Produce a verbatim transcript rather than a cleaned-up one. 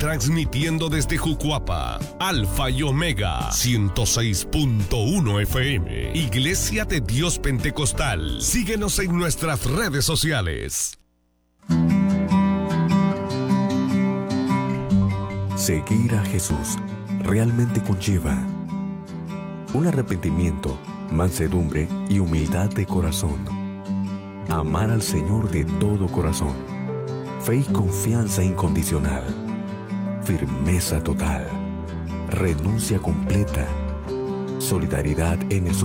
transmitiendo desde Jucuapa, Alfa y Omega, ciento seis punto uno F M. Iglesia de Dios Pentecostal. Síguenos en nuestras redes sociales. Seguir a Jesús realmente conlleva un arrepentimiento, mansedumbre y humildad de corazón. Amar al Señor de todo corazón. Fe y confianza incondicional. Firmeza total. Renuncia completa. Solidaridad en el